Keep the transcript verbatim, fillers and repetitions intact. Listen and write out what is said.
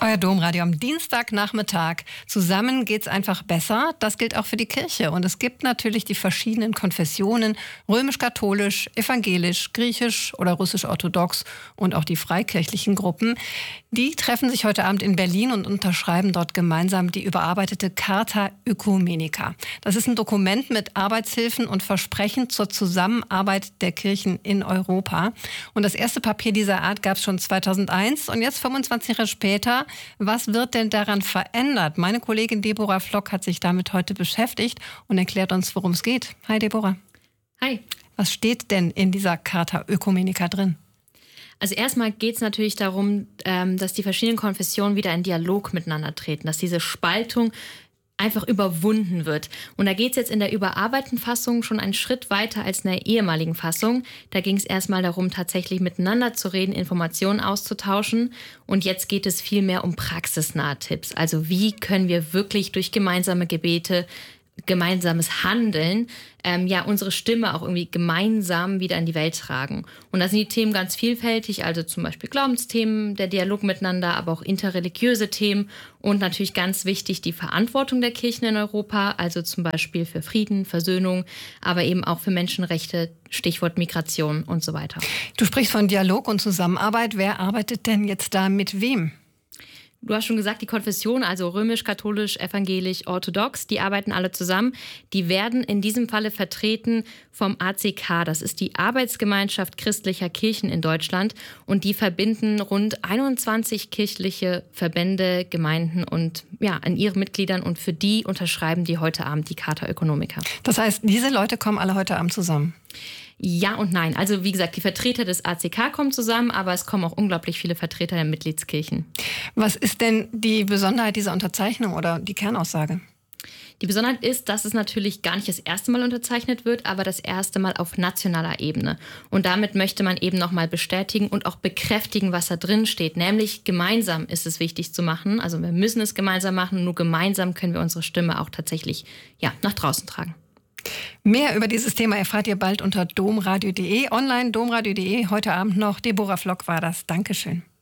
Euer Domradio am Dienstagnachmittag. Zusammen geht's einfach besser. Das gilt auch für die Kirche. Und es gibt natürlich die verschiedenen Konfessionen, römisch-katholisch, evangelisch, griechisch oder russisch-orthodox und auch die freikirchlichen Gruppen. Die treffen sich heute Abend in Berlin und unterschreiben dort gemeinsam die überarbeitete Carta Oecumenica. Das ist ein Dokument mit Arbeitshilfen und Versprechen zur Zusammenarbeit der Kirchen in Europa. Und das erste Papier dieser Art gab es schon zweitausendeins und jetzt fünfundzwanzig Jahre später. Was wird denn daran verändert? Meine Kollegin Deborah Flock hat sich damit heute beschäftigt und erklärt uns, worum es geht. Hi Deborah. Hi. Was steht denn in dieser Carta Oecumenica drin? Also erstmal geht es natürlich darum, dass die verschiedenen Konfessionen wieder in Dialog miteinander treten, dass diese Spaltung einfach überwunden wird. Und da geht es jetzt in der überarbeiteten Fassung schon einen Schritt weiter als in der ehemaligen Fassung. Da ging es erstmal darum, tatsächlich miteinander zu reden, Informationen auszutauschen. Und jetzt geht es viel mehr um praxisnahe Tipps. Also wie können wir wirklich durch gemeinsame Gebete, gemeinsames Handeln, ähm, ja, unsere Stimme auch irgendwie gemeinsam wieder in die Welt tragen. Und da sind die Themen ganz vielfältig, also zum Beispiel Glaubensthemen, der Dialog miteinander, aber auch interreligiöse Themen und natürlich ganz wichtig die Verantwortung der Kirchen in Europa, also zum Beispiel für Frieden, Versöhnung, aber eben auch für Menschenrechte, Stichwort Migration und so weiter. Du sprichst von Dialog und Zusammenarbeit. Wer arbeitet denn jetzt da mit wem? Du hast schon gesagt, die Konfession, also römisch, katholisch, evangelisch, orthodox, die arbeiten alle zusammen. Die werden in diesem Falle vertreten vom A C K. Das ist die Arbeitsgemeinschaft christlicher Kirchen in Deutschland. Und die verbinden rund einundzwanzig kirchliche Verbände, Gemeinden und ja, an ihren Mitgliedern. Und für die unterschreiben die heute Abend die Carta Oecumenica. Das heißt, diese Leute kommen alle heute Abend zusammen? Ja und nein. Also wie gesagt, die Vertreter des A C K kommen zusammen, aber es kommen auch unglaublich viele Vertreter der Mitgliedskirchen. Was ist denn die Besonderheit dieser Unterzeichnung oder die Kernaussage? Die Besonderheit ist, dass es natürlich gar nicht das erste Mal unterzeichnet wird, aber das erste Mal auf nationaler Ebene. Und damit möchte man eben nochmal bestätigen und auch bekräftigen, was da drin steht. Nämlich gemeinsam ist es wichtig zu machen. Also wir müssen es gemeinsam machen. Nur gemeinsam können wir unsere Stimme auch tatsächlich ja, nach draußen tragen. Mehr über dieses Thema erfahrt ihr bald unter domradio punkt de, online domradio punkt de, heute Abend noch. Deborah Flock war das. Dankeschön.